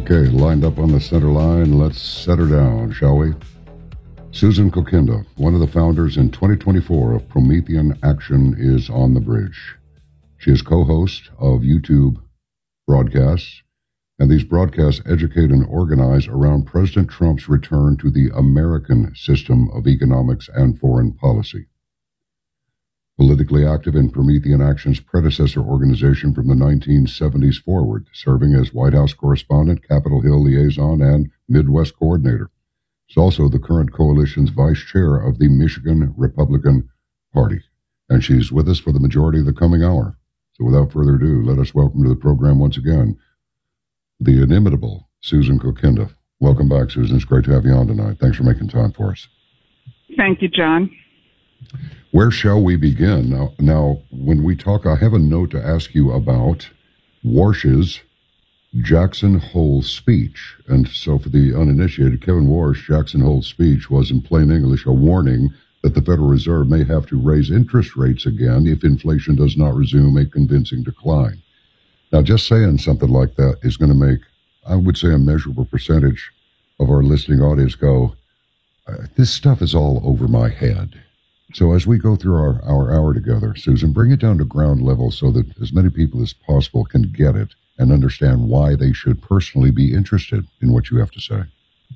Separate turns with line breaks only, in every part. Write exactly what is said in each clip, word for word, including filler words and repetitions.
Okay, lined up on the center line. Let's set her down, shall we? Susan Kokinda, one of the founders in twenty twenty-four of Promethean Action, is on the bridge. She is co-host of YouTube broadcasts, and these broadcasts educate and organize around President Trump's return to the American system of economics and foreign policy. Politically active in Promethean Action's predecessor organization from the nineteen seventies forward, serving as White House correspondent, Capitol Hill liaison, and Midwest coordinator. She's also the current coalition's vice chair of the Michigan Republican Party, and she's with us for the majority of the coming hour. So without further ado, let us welcome to the program once again the inimitable Susan Kokinda. Welcome back, Susan. It's great to have you on tonight. Thanks for making time for us.
Thank you, John.
Where shall we begin? Now, now, when we talk, I have a note to ask you about Warsh's Jackson Hole speech. And so for the uninitiated, Kevin Warsh, Jackson Hole's speech was, in plain English, a warning that the Federal Reserve may have to raise interest rates again if inflation does not resume a convincing decline. Now, just saying something like that is going to make, I would say, a measurable percentage of our listening audience go, this stuff is all over my head. So as we go through our, our hour together, Susan, bring it down to ground level so that as many people as possible can get it and understand why they should personally be interested in what you have to say.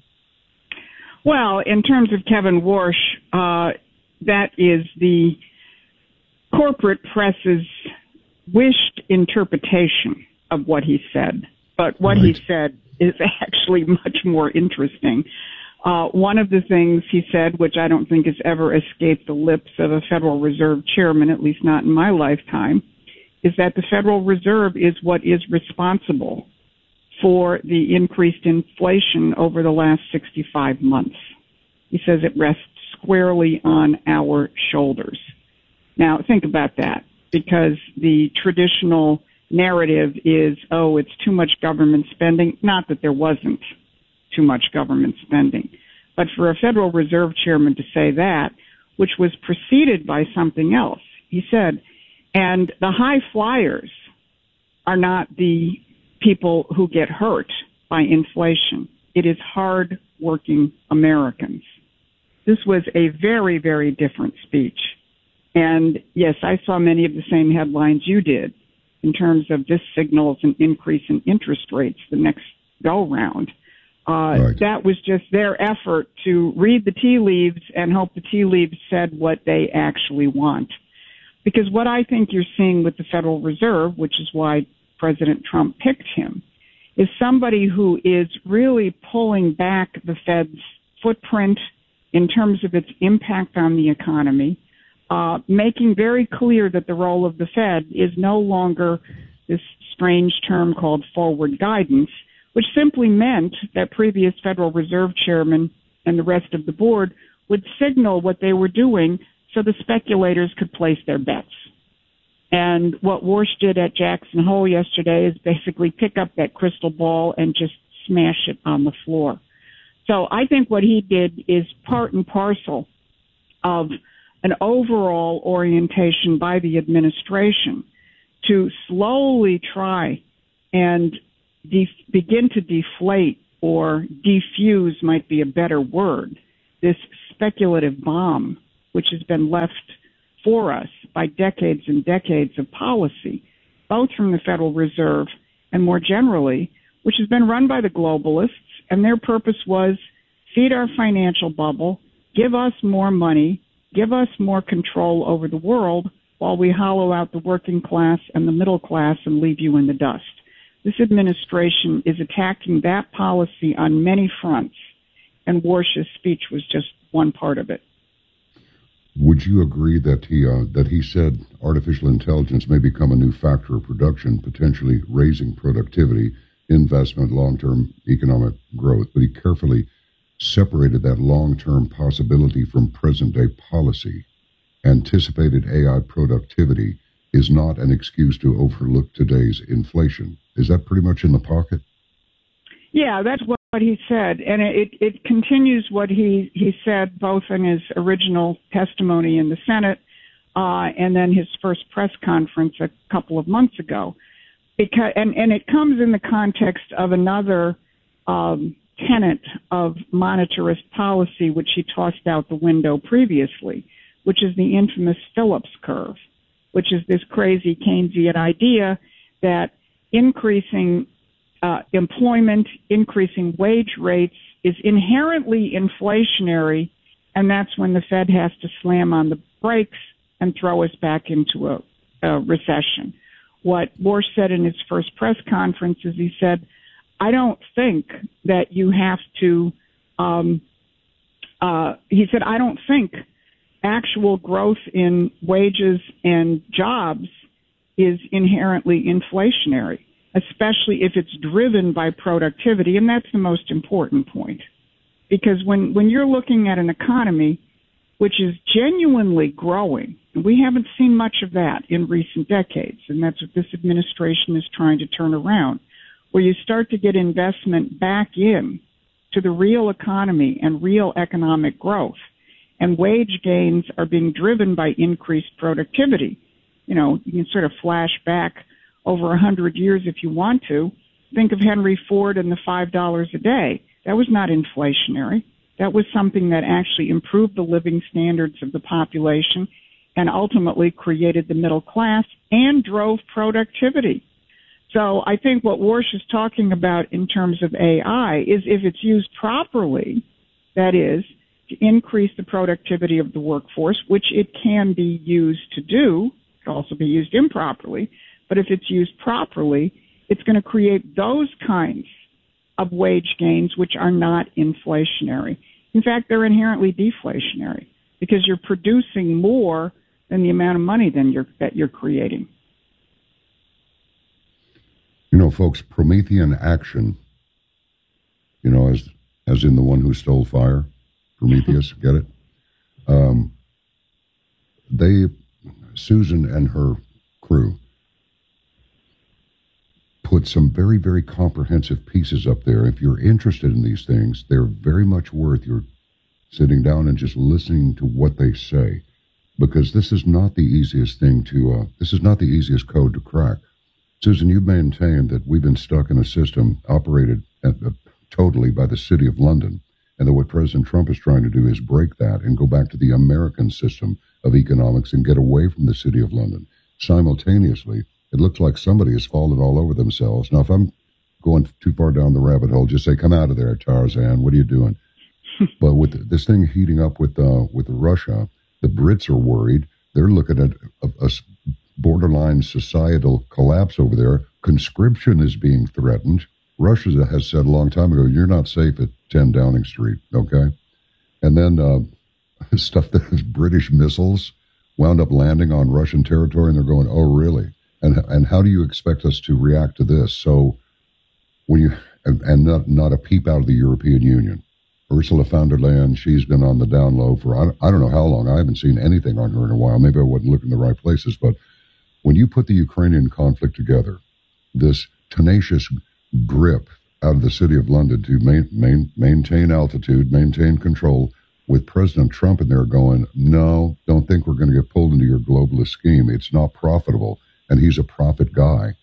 Well, in terms of Kevin Warsh, uh, that is the corporate press's wished interpretation of what he said. But what
Right.
he said is actually much more interesting. Uh, one of the things he said, which I don't think has ever escaped the lips of a Federal Reserve chairman, at least not in my lifetime, is that the Federal Reserve is what is responsible for the increased inflation over the last sixty-five months. He says it rests squarely on our shoulders. Now, think about that, because the traditional narrative is, oh, it's too much government spending. Not that there wasn't too much government spending. But for a Federal Reserve chairman to say that, which was preceded by something else, he said, and the high flyers are not the people who get hurt by inflation. It is hard-working Americans. This was a very, very different speech. And yes, I saw many of the same headlines you did in terms of this signals an increase in interest rates the next go-round. Uh,
Right.
That was just their effort to read the tea leaves and hope the tea leaves said what they actually want. Because what I think you're seeing with the Federal Reserve, which is why President Trump picked him, is somebody who is really pulling back the Fed's footprint in terms of its impact on the economy, uh, making very clear that the role of the Fed is no longer this strange term called forward guidance, which simply meant that previous Federal Reserve chairmen and the rest of the board would signal what they were doing so the speculators could place their bets. And what Warsh did at Jackson Hole yesterday is basically pick up that crystal ball and just smash it on the floor. So I think what he did is part and parcel of an overall orientation by the administration to slowly try and de- begin to deflate, or defuse might be a better word, this speculative bomb which has been left for us by decades and decades of policy, both from the Federal Reserve and more generally, which has been run by the globalists, and their purpose was feed our financial bubble, give us more money, give us more control over the world while we hollow out the working class and the middle class and leave you in the dust. This administration is attacking that policy on many fronts, and Warsh's speech was just one part of it.
Would you agree that he uh, that he said artificial intelligence may become a new factor of production, potentially raising productivity, investment, long-term economic growth, but he carefully separated that long-term possibility from present-day policy? Anticipated A I productivity is not an excuse to overlook today's inflation. Is that pretty much in the pocket?
Yeah, that's what he said. And it, it continues what he, he said both in his original testimony in the Senate uh, and then his first press conference a couple of months ago. Because, and, and it comes in the context of another um, tenet of monetarist policy, which he tossed out the window previously, which is the infamous Phillips curve, which is this crazy Keynesian idea that increasing uh, employment, increasing wage rates is inherently inflationary, and that's when the Fed has to slam on the brakes and throw us back into a, a recession. What Warsh said in his first press conference is he said, I don't think that you have to, um, uh, he said, I don't think actual growth in wages and jobs is inherently inflationary, especially if it's driven by productivity. And that's the most important point. Because when, when you're looking at an economy which is genuinely growing, and we haven't seen much of that in recent decades, and that's what this administration is trying to turn around, where you start to get investment back in to the real economy and real economic growth. And wage gains are being driven by increased productivity. You know, you can sort of flash back over a hundred years if you want to. Think of Henry Ford and the five dollars a day. That was not inflationary. That was something that actually improved the living standards of the population and ultimately created the middle class and drove productivity. So I think what Warsh is talking about in terms of A I is if it's used properly, that is, to increase the productivity of the workforce, which it can be used to do. It can also be used improperly. But if it's used properly, it's going to create those kinds of wage gains which are not inflationary. In fact, they're inherently deflationary because you're producing more than the amount of money than you're, that you're creating.
You know, folks, Promethean action, you know, as as in the one who stole fire, Prometheus, get it? Um, they, Susan and her crew, put some very, very comprehensive pieces up there. If you're interested in these things, they're very much worth your sitting down and just listening to what they say, because this is not the easiest thing to, uh, this is not the easiest code to crack. Susan, you maintained that we've been stuck in a system operated at, uh, totally by the City of London, and that what President Trump is trying to do is break that and go back to the American system of economics and get away from the City of London. Simultaneously, it looks like somebody has fallen all over themselves. Now, if I'm going too far down the rabbit hole, just say, come out of there, Tarzan. What are you doing? But with this thing heating up with uh, with Russia, the Brits are worried. They're looking at a, a borderline societal collapse over there. Conscription is being threatened. Russia has said a long time ago, you're not safe at ten Downing Street, okay? And then uh, stuff that is British missiles wound up landing on Russian territory, and they're going, oh, really? And and how do you expect us to react to this? So when you and, and not not a peep out of the European Union. Ursula von der Leyen, she's been on the down low for I, I don't know how long. I haven't seen anything on her in a while. Maybe I wasn't looking in the right places. But when you put the Ukrainian conflict together, this tenacious grip out of the City of London to main, main, maintain altitude, maintain control, with President Trump in there going, no, don't think we're going to get pulled into your globalist scheme. It's not profitable. And he's a profit guy.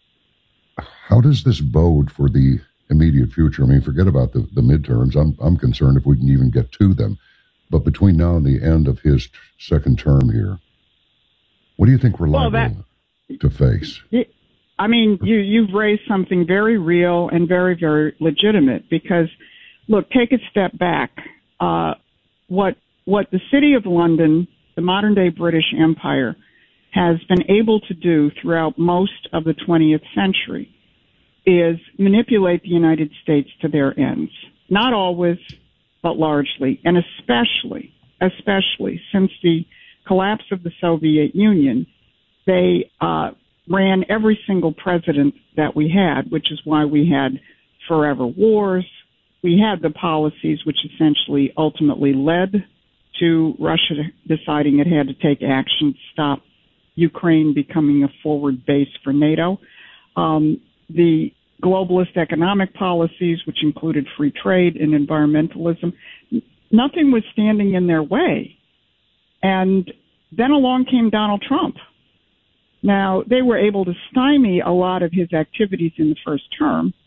How does this bode for the immediate future? I mean, forget about the, the midterms. I'm I'm concerned if we can even get to them. But between now and the end of his t- second term here, what do you think we're
well,
liable
that,
to face?
I mean, you, you've raised something very real and very, very legitimate because, look, take a step back. Uh, what what the City of London, the modern-day British Empire, has been able to do throughout most of the twentieth century is manipulate the United States to their ends. Not always, but largely, and especially, especially since the collapse of the Soviet Union, they uh, ran every single president that we had, which is why we had forever wars. We had the policies which essentially ultimately led to Russia deciding it had to take action to stop Ukraine becoming a forward base for NATO. Um, the globalist economic policies, which included free trade and environmentalism, nothing was standing in their way. And then along came Donald Trump. Now, they were able to stymie a lot of his activities in the first term,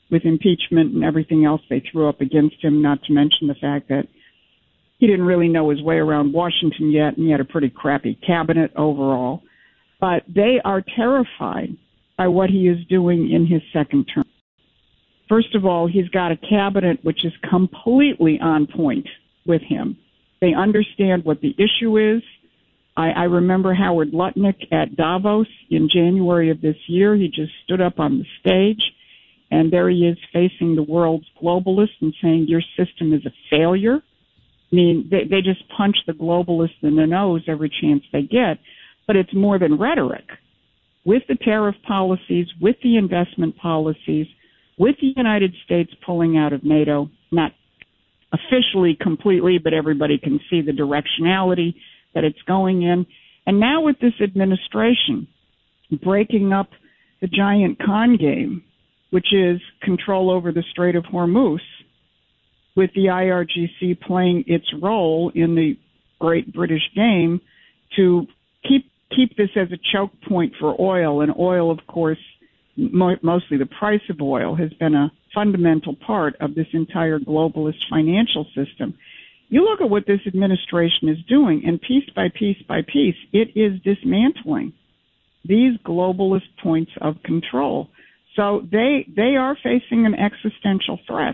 with impeachment and everything else they threw up against him, not to mention the fact that he didn't really know his way around Washington yet, and he had a pretty crappy cabinet overall. But they are terrified by what he is doing in his second term. First of all, he's got a cabinet which is completely on point with him. They understand what the issue is. I, I remember Howard Lutnick at Davos in January of this year. He just stood up on the stage, and there he is facing the world's globalists and saying, your system is a failure. I mean, they, they just punch the globalists in the nose every chance they get, but it's more than rhetoric. With the tariff policies, with the investment policies, with the United States pulling out of NATO, not officially completely, but everybody can see the directionality that it's going in. And now with this administration breaking up the giant con game, which is control over the Strait of Hormuz, with the I R G C playing its role in the great British game to keep keep this as a choke point for oil. And oil, of course, mo- mostly the price of oil, has been a fundamental part of this entire globalist financial system. You look at what this administration is doing, and piece by piece by piece, it is dismantling these globalist points of control. So they they are facing an existential threat.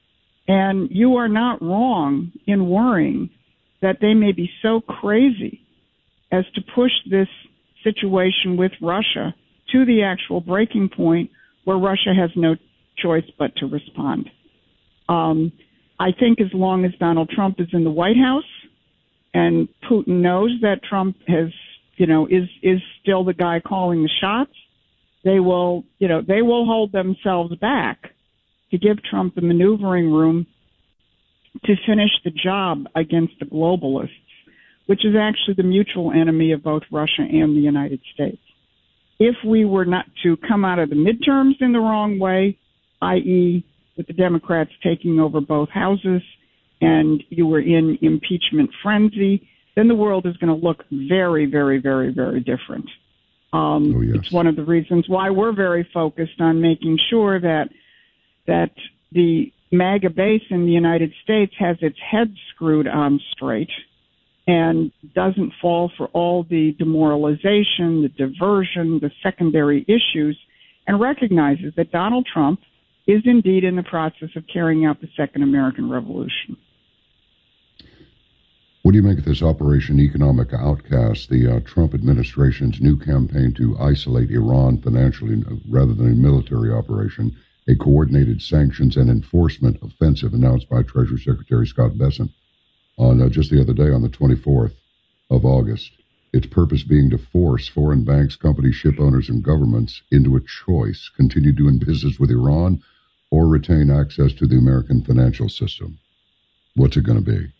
And you are not wrong in worrying that they may be so crazy as to push this situation with Russia to the actual breaking point where Russia has no choice but to respond. Um, I think as long as Donald Trump is in the White House and Putin knows that Trump has, you know, is, is still the guy calling the shots, they will, you know, they will hold themselves back to give Trump the maneuvering room to finish the job against the globalists, which is actually the mutual enemy of both Russia and the United States. If we were not to come out of the midterms in the wrong way, that is with the Democrats taking over both houses, and you were in impeachment frenzy, then the world is going to look very, very, very, very different. Um,
oh, yes.
It's one of the reasons why we're very focused on making sure that that the MAGA base in the United States has its head screwed on straight and doesn't fall for all the demoralization, the diversion, the secondary issues, and recognizes that Donald Trump is indeed in the process of carrying out the Second American Revolution.
What do you make of this Operation Economic Outcast, the uh, Trump administration's new campaign to isolate Iran financially rather than a military operation, a coordinated sanctions and enforcement offensive announced by Treasury Secretary Scott Bessent on uh, just the other day on the twenty-fourth of August? Its purpose being to force foreign banks, companies, ship owners, and governments into a choice: continue doing business with Iran or retain access to the American financial system. What's it going to be?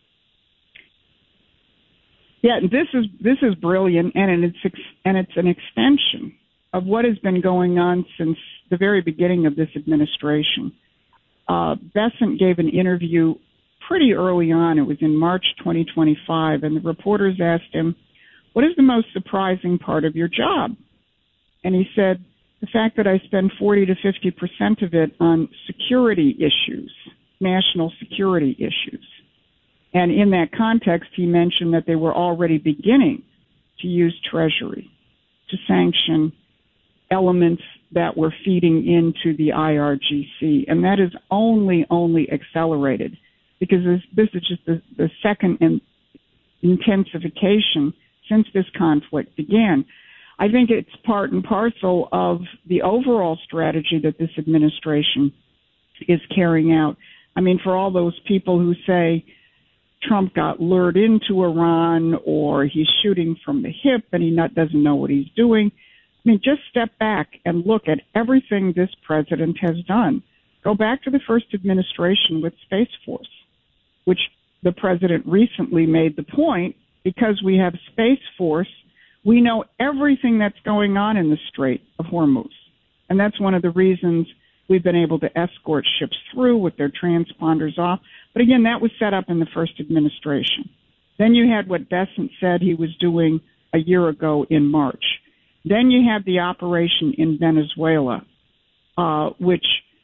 Yeah, this is this is brilliant, and it's and it's an extension of what has been going on since the very beginning of this administration. Uh, Bessent gave an interview pretty early on. It was in March twenty twenty-five, and the reporters asked him, "What is the most surprising part of your job?" And he said, "The fact that I spend forty to fifty percent of it on security issues, national security issues." And in that context, he mentioned that they were already beginning to use Treasury to sanction elements that were feeding into the I R G C. And that is only, only accelerated because this, this is just the, the second in, intensification since this conflict began. I think it's part and parcel of the overall strategy that this administration is carrying out. I mean, for all those people who say Trump got lured into Iran or he's shooting from the hip and he not, doesn't know what he's doing, I mean, just step back and look at everything this president has done. Go back to the first administration with Space Force, which the president recently made the point, because we have Space Force, we know everything that's going on in the Strait of Hormuz. And that's one of the reasons we've been able to escort ships through with their transponders off. But again, that was set up in the first administration. Then you had what Bessent said he was doing a year ago in March. Then you had the operation in Venezuela, uh, which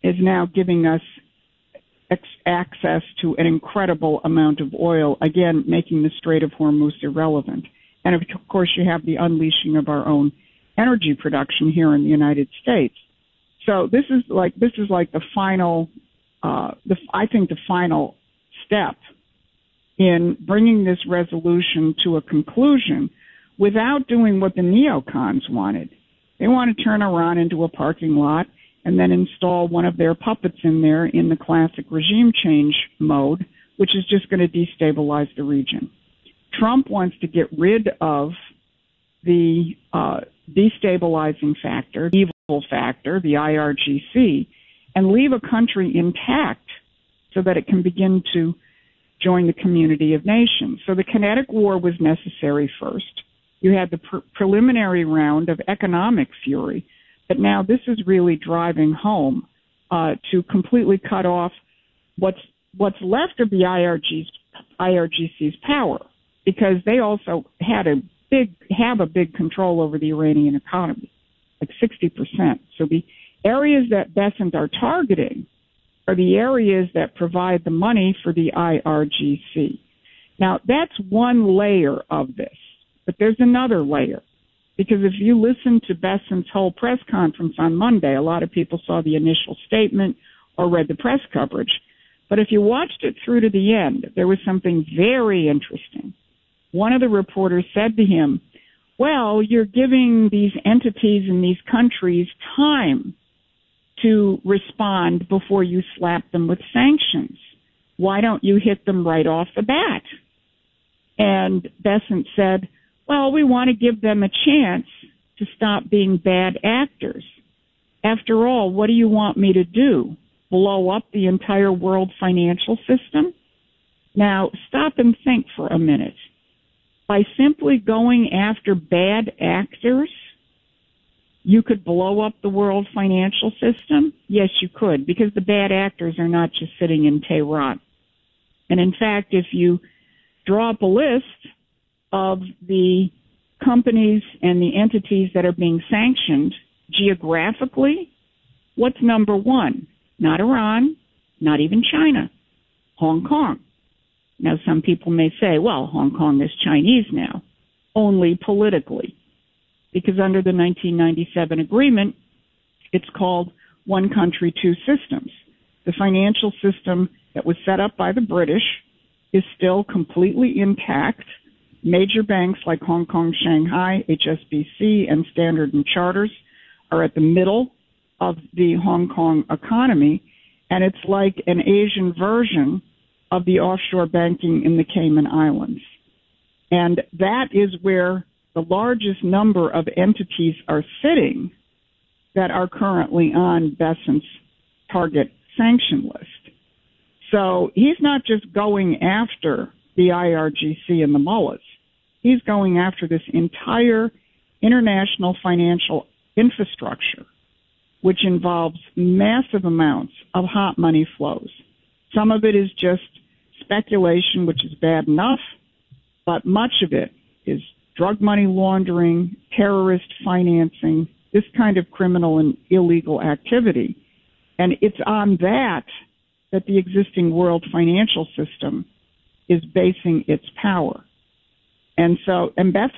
is now giving us ex- access to an incredible amount of oil, again, making the Strait of Hormuz irrelevant. And of course, you have the unleashing of our own energy production here in the United States. So this is like this is like the final, uh, the I think the final step in bringing this resolution to a conclusion without doing what the neocons wanted. They want to turn Iran into a parking lot and then install one of their puppets in there in the classic regime change mode, which is just going to destabilize the region. Trump wants to get rid of the uh, destabilizing factor, evil factor, the I R G C, and leave a country intact so that it can begin to join the community of nations. So the kinetic war was necessary first. You had the pre- preliminary round of economic fury, but now this is really driving home uh, to completely cut off what's what's left of the I R G's, I R G C's power, because they also had a big have a big control over the Iranian economy, like sixty percent. So the areas that Bessent are targeting are the areas that provide the money for the I R G C. Now, that's one layer of this, but there's another layer. Because if you listen to Bessent's whole press conference on Monday, a lot of people saw the initial statement or read the press coverage. But if you watched it through to the end, there was something very interesting. One of the reporters said to him, well, you're giving these entities in these countries time to respond before you slap them with sanctions. Why don't you hit them right off the bat? And Bessent said, well, we want to give them a chance to stop being bad actors. After all, what do you want me to do? Blow up the entire world financial system? Now, stop and think for a minute. By simply going after bad actors, you could blow up the world financial system? Yes, you could, because the bad actors are not just sitting in Tehran. And in fact, if you draw up a list of the companies and the entities that are being sanctioned geographically, what's number one? Not Iran, not even China, Hong Kong. Now, some people may say, well, Hong Kong is Chinese now, only politically, because under the nineteen ninety-seven agreement, it's called One Country, Two Systems. The financial system that was set up by the British is still completely intact. Major banks like Hong Kong, Shanghai, H S B C, and Standard and Charters are at the middle of the Hong Kong economy, and it's like an Asian version of the offshore banking in the Cayman Islands. And that is where the largest number of entities are sitting that are currently on Bessent's target sanction list. So he's not just going after the I R G C and the mullahs. He's going after this entire international financial infrastructure, which involves massive amounts of hot money flows. Some of it is just speculation, which is bad enough, but much of it is drug money laundering, terrorist financing, this kind of criminal and illegal activity. And it's on that that the existing world financial system is basing its power. And so, and Bessent